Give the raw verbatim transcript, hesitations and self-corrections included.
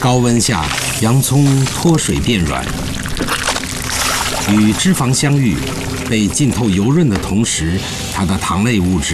高温下，洋葱脱水变软，与脂肪相遇，被浸透油润的同时，它的糖类物质